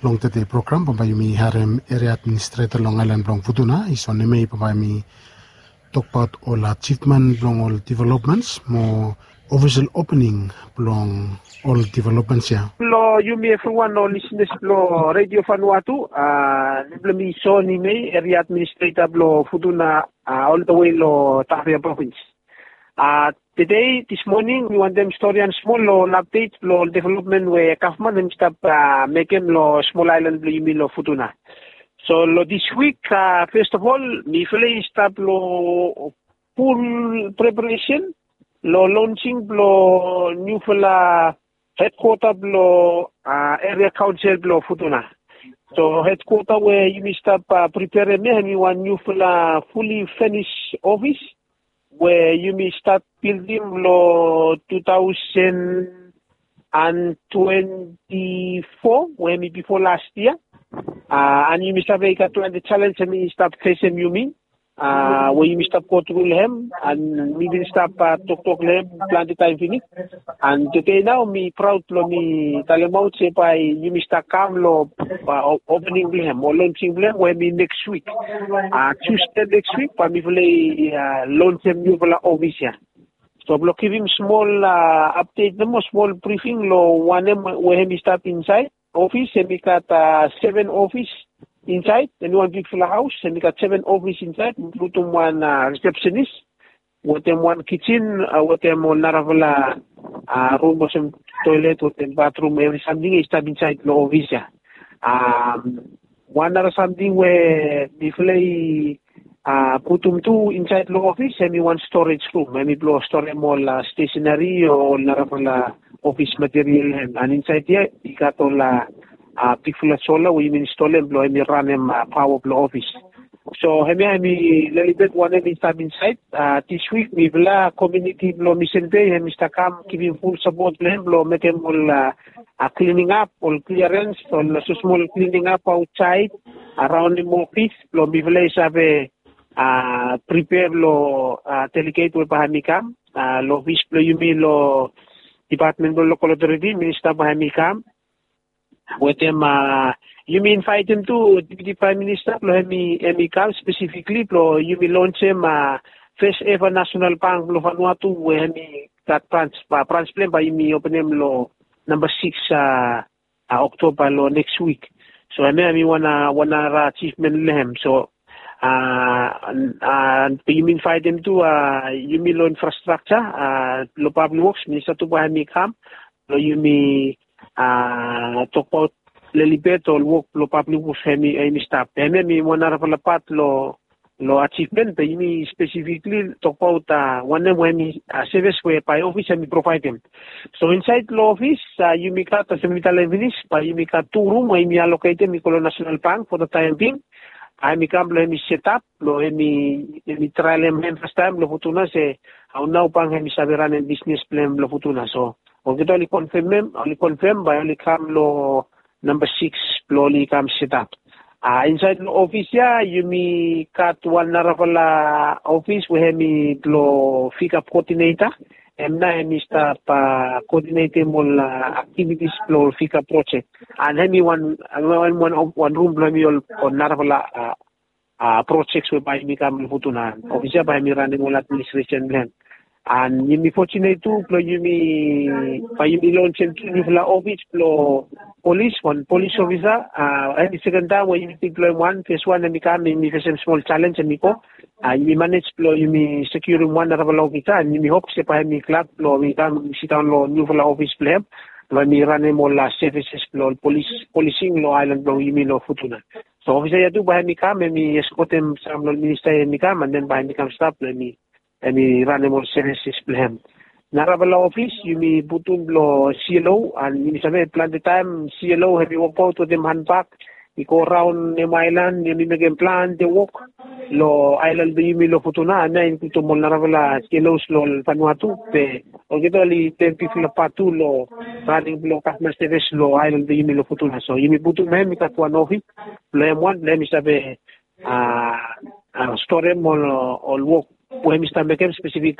long tete program pamayumi harem area administrator long island long futuna isoneme pamayumi talk about all achievement long all developments more official opening long all developments ya lo yumi everyone no listeners lo radio Vanuatu mi soni me area administrator lo futuna all the way lo Tahria province. Today, this morning, we want them story and small update lo development where government and stop making lo small island lo yumi lo futuna. So lo this week, first of all, me feel stop lo full preparation lo launching lo new fella headquarter lo area council lo futuna. So headquarter where you stop prepare me one new fella fully finished office where you may start building lo 2024 where me before last year and you may start the challenge and me start facing you mean where you may start go through him and me will start talk him plan the time finish and today now me proud lo me talemount say by you may start come lo opening him or launching him where me next week Tuesday next week but me will launch him new office here. So we'll give him small update them small briefing lo one where he start inside office and we got 7 office inside and one big full house and we got 7 office inside including one receptionist with them one kitchen with them all naravala room with some toilet with them bathroom every something is start inside the office one other something where we play put them two inside the office and we one storage room and we blow store all stationery or naravala office material and inside here we got all big full solar we install them blow and we run them power blow office. So me little bit one of start inside this week we will community blow mission day and Mr. Kam giving full support them blow make them all cleaning up all clearance all so small cleaning up outside around the office blow we will have prepare lo delegate with Bahamikam lo office blow you mean lo department of local authority minister Bahamikam with them you mean invite him to Deputy Prime Minister lo hemi come specifically lo you will launch him first ever national bank lo Vanuatu where hemi got branch plan by me open him lo number 6 October lo next week. So hemi wanna achievement lehem so and you mean invite them to you mean lo infrastructure lo public works minister to hemi come lo you mean talk about lelibet or work lo public works hemi staff hemi one part lo achievement but you specifically talk about one hemi service where by office hemi provide them. So inside the office you make out a semi-talent finish but you make out 2 room where you allocate them in National Bank for the time being. I make up lo hemi set up lo hemi trial him first time lo futuna say how now pang hemi sabiran and business plan lo futuna so only confirm by only come lo number 6 lo only come set up. Inside the office you me cut one naravala office where me lo fika coordinator and now me start coordinating all activities lo fika project and hemi one room lo me on naravala projects where by me come futuna office by me running all administration plan. And you be fortunate to play you me by you launch new office plo police one police officer and the second time when you deploy one phase 1 and become me face small challenge and you manage plo you me securing one level officer and you hope se pa me club plo we come sit down lo new office plan when me run all services plo policing lo island plo you me lo futuna. So officer ya tu by me come me escort them some minister me come and then by me come stop me and we run more services plan. Narabala office, you may butun lo CLO and you may plan the time CLO have you walk out to them hand back. You go around the island, you may make a plan the walk. Lo island you may lo futuna and then to mo narabala CLOs lo Vanuatu pe ogitoli te people patu lo running block customer service lo island you may lo futuna. So you may butun me kat one office lo M1 let me sabe store mo all work. When Mr. Beckham specific